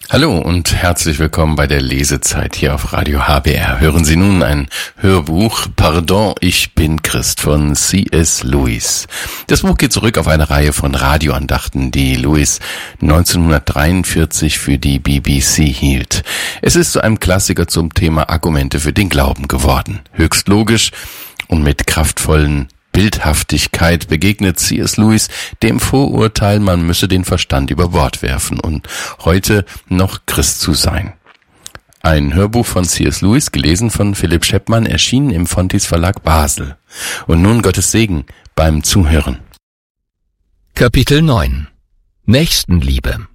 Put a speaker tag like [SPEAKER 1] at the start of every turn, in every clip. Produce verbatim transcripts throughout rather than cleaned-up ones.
[SPEAKER 1] Hallo und herzlich willkommen bei der Lesezeit hier auf Radio H B R. Hören Sie nun ein Hörbuch Pardon, ich bin Christ von C S Lewis. Das Buch geht zurück auf eine Reihe von Radioandachten, die Lewis neunzehnhundertdreiundvierzig für die B B C hielt. Es ist zu einem Klassiker zum Thema Argumente für den Glauben geworden. Höchst logisch und mit kraftvollen Bildhaftigkeit begegnet C S Lewis dem Vorurteil, man müsse den Verstand über Bord werfen und heute noch Christ zu sein. Ein Hörbuch von C S Lewis, gelesen von Philipp Scheppmann, erschienen im Fontys Verlag Basel. Und nun Gottes Segen beim Zuhören.
[SPEAKER 2] Kapitel neun. Nächstenliebe.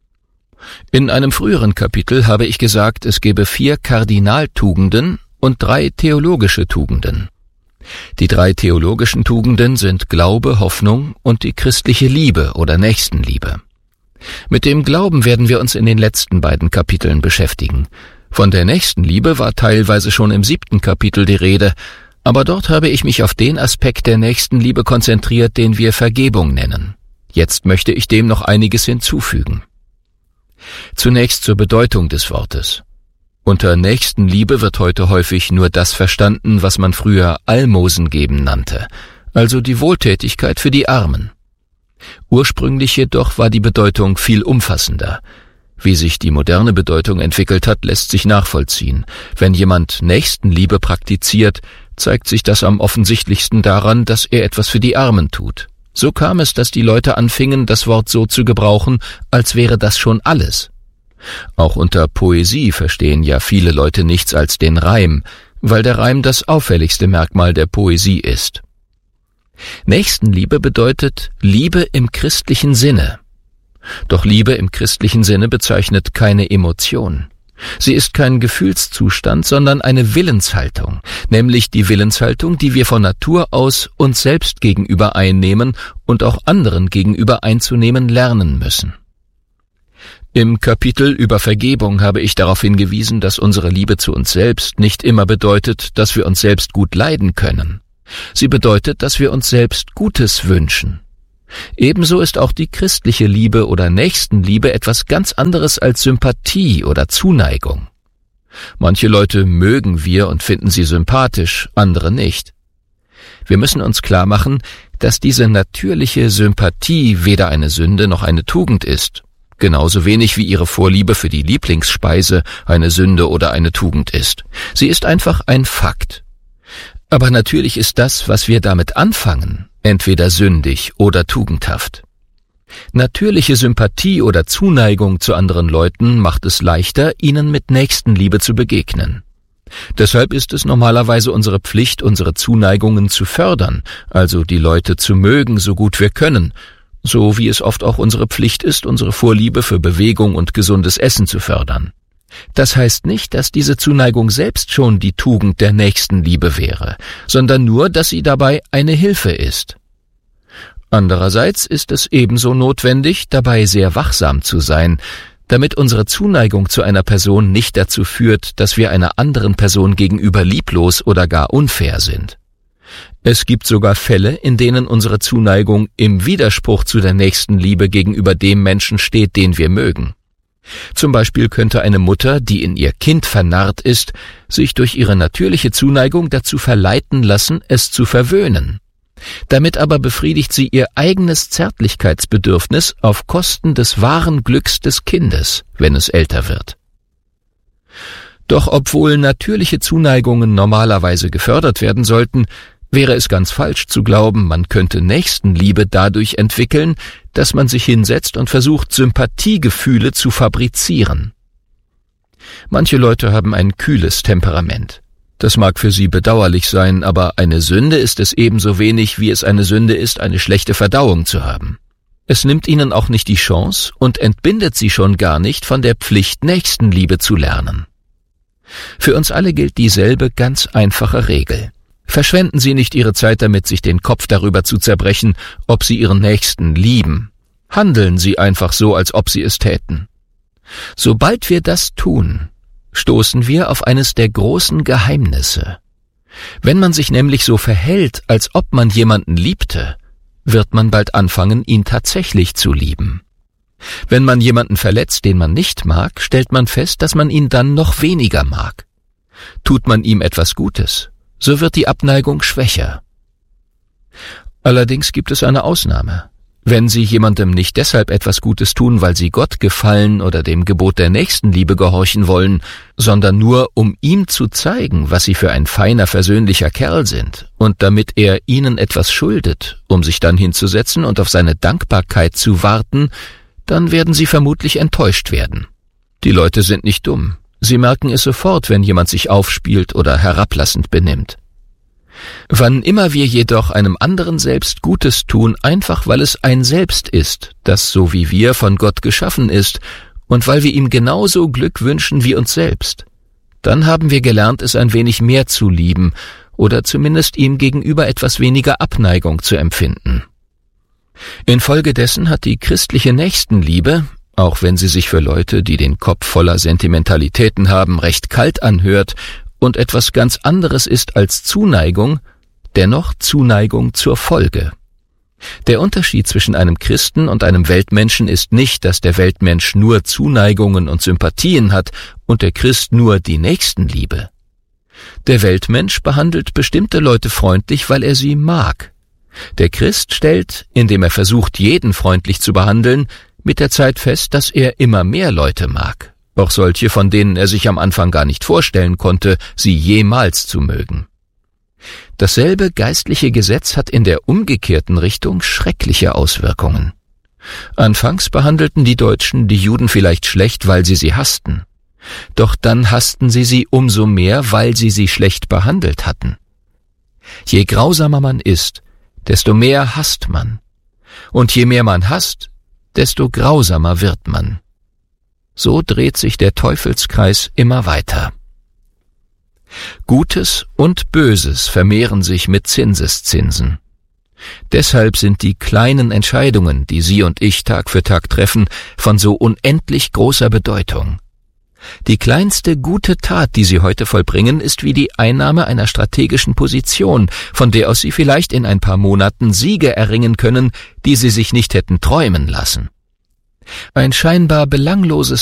[SPEAKER 2] In einem früheren Kapitel habe ich gesagt, es gebe vier Kardinaltugenden und drei theologische Tugenden. Die drei theologischen Tugenden sind Glaube, Hoffnung und die christliche Liebe oder Nächstenliebe. Mit dem Glauben werden wir uns in den letzten beiden Kapiteln beschäftigen. Von der Nächstenliebe war teilweise schon im siebten Kapitel die Rede, aber dort habe ich mich auf den Aspekt der Nächstenliebe konzentriert, den wir Vergebung nennen. Jetzt möchte ich dem noch einiges hinzufügen. Zunächst zur Bedeutung des Wortes. Unter Nächstenliebe wird heute häufig nur das verstanden, was man früher Almosen geben nannte, also die Wohltätigkeit für die Armen. Ursprünglich jedoch war die Bedeutung viel umfassender. Wie sich die moderne Bedeutung entwickelt hat, lässt sich nachvollziehen. Wenn jemand Nächstenliebe praktiziert, zeigt sich das am offensichtlichsten daran, dass er etwas für die Armen tut. So kam es, dass die Leute anfingen, das Wort so zu gebrauchen, als wäre das schon alles. Auch unter Poesie verstehen ja viele Leute nichts als den Reim, weil der Reim das auffälligste Merkmal der Poesie ist. Nächstenliebe bedeutet Liebe im christlichen Sinne. Doch Liebe im christlichen Sinne bezeichnet keine Emotion. Sie ist kein Gefühlszustand, sondern eine Willenshaltung, nämlich die Willenshaltung, die wir von Natur aus uns selbst gegenüber einnehmen und auch anderen gegenüber einzunehmen lernen müssen. Im Kapitel über Vergebung habe ich darauf hingewiesen, dass unsere Liebe zu uns selbst nicht immer bedeutet, dass wir uns selbst gut leiden können. Sie bedeutet, dass wir uns selbst Gutes wünschen. Ebenso ist auch die christliche Liebe oder Nächstenliebe etwas ganz anderes als Sympathie oder Zuneigung. Manche Leute mögen wir und finden sie sympathisch, andere nicht. Wir müssen uns klar machen, dass diese natürliche Sympathie weder eine Sünde noch eine Tugend ist. Genauso wenig wie ihre Vorliebe für die Lieblingsspeise eine Sünde oder eine Tugend ist. Sie ist einfach ein Fakt. Aber natürlich ist das, was wir damit anfangen, entweder sündig oder tugendhaft. Natürliche Sympathie oder Zuneigung zu anderen Leuten macht es leichter, ihnen mit Nächstenliebe zu begegnen. Deshalb ist es normalerweise unsere Pflicht, unsere Zuneigungen zu fördern, also die Leute zu mögen, so gut wir können, so wie es oft auch unsere Pflicht ist, unsere Vorliebe für Bewegung und gesundes Essen zu fördern. Das heißt nicht, dass diese Zuneigung selbst schon die Tugend der Nächstenliebe wäre, sondern nur, dass sie dabei eine Hilfe ist. Andererseits ist es ebenso notwendig, dabei sehr wachsam zu sein, damit unsere Zuneigung zu einer Person nicht dazu führt, dass wir einer anderen Person gegenüber lieblos oder gar unfair sind. Es gibt sogar Fälle, in denen unsere Zuneigung im Widerspruch zu der Nächstenliebe gegenüber dem Menschen steht, den wir mögen. Zum Beispiel könnte eine Mutter, die in ihr Kind vernarrt ist, sich durch ihre natürliche Zuneigung dazu verleiten lassen, es zu verwöhnen. Damit aber befriedigt sie ihr eigenes Zärtlichkeitsbedürfnis auf Kosten des wahren Glücks des Kindes, wenn es älter wird. Doch obwohl natürliche Zuneigungen normalerweise gefördert werden sollten, wäre es ganz falsch zu glauben, man könnte Nächstenliebe dadurch entwickeln, dass man sich hinsetzt und versucht, Sympathiegefühle zu fabrizieren. Manche Leute haben ein kühles Temperament. Das mag für sie bedauerlich sein, aber eine Sünde ist es ebenso wenig, wie es eine Sünde ist, eine schlechte Verdauung zu haben. Es nimmt ihnen auch nicht die Chance und entbindet sie schon gar nicht von der Pflicht, Nächstenliebe zu lernen. Für uns alle gilt dieselbe ganz einfache Regel. Verschwenden Sie nicht Ihre Zeit damit, sich den Kopf darüber zu zerbrechen, ob Sie Ihren Nächsten lieben. Handeln Sie einfach so, als ob Sie es täten. Sobald wir das tun, stoßen wir auf eines der großen Geheimnisse. Wenn man sich nämlich so verhält, als ob man jemanden liebte, wird man bald anfangen, ihn tatsächlich zu lieben. Wenn man jemanden verletzt, den man nicht mag, stellt man fest, dass man ihn dann noch weniger mag. Tut man ihm etwas Gutes, so wird die Abneigung schwächer. Allerdings gibt es eine Ausnahme. Wenn Sie jemandem nicht deshalb etwas Gutes tun, weil Sie Gott gefallen oder dem Gebot der Nächstenliebe gehorchen wollen, sondern nur, um ihm zu zeigen, was Sie für ein feiner, versöhnlicher Kerl sind, und damit er Ihnen etwas schuldet, um sich dann hinzusetzen und auf seine Dankbarkeit zu warten, dann werden Sie vermutlich enttäuscht werden. Die Leute sind nicht dumm. Sie merken es sofort, wenn jemand sich aufspielt oder herablassend benimmt. Wann immer wir jedoch einem anderen selbst Gutes tun, einfach weil es ein Selbst ist, das so wie wir von Gott geschaffen ist und weil wir ihm genauso Glück wünschen wie uns selbst, dann haben wir gelernt, es ein wenig mehr zu lieben oder zumindest ihm gegenüber etwas weniger Abneigung zu empfinden. Infolgedessen hat die christliche Nächstenliebe, auch wenn sie sich für Leute, die den Kopf voller Sentimentalitäten haben, recht kalt anhört und etwas ganz anderes ist als Zuneigung, dennoch Zuneigung zur Folge. Der Unterschied zwischen einem Christen und einem Weltmenschen ist nicht, dass der Weltmensch nur Zuneigungen und Sympathien hat und der Christ nur die Nächstenliebe. Der Weltmensch behandelt bestimmte Leute freundlich, weil er sie mag. Der Christ stellt, indem er versucht, jeden freundlich zu behandeln, mit der Zeit fest, dass er immer mehr Leute mag. Auch solche, von denen er sich am Anfang gar nicht vorstellen konnte, sie jemals zu mögen. Dasselbe geistliche Gesetz hat in der umgekehrten Richtung schreckliche Auswirkungen. Anfangs behandelten die Deutschen die Juden vielleicht schlecht, weil sie sie hassten. Doch dann hassten sie sie umso mehr, weil sie sie schlecht behandelt hatten. Je grausamer man ist, desto mehr hasst man. Und je mehr man hasst, desto grausamer wird man. So dreht sich der Teufelskreis immer weiter. Gutes und Böses vermehren sich mit Zinseszinsen. Deshalb sind die kleinen Entscheidungen, die Sie und ich Tag für Tag treffen, von so unendlich großer Bedeutung. Die kleinste gute Tat, die Sie heute vollbringen, ist wie die Einnahme einer strategischen Position, von der aus Sie vielleicht in ein paar Monaten Siege erringen können, die Sie sich nicht hätten träumen lassen. Ein scheinbar belangloses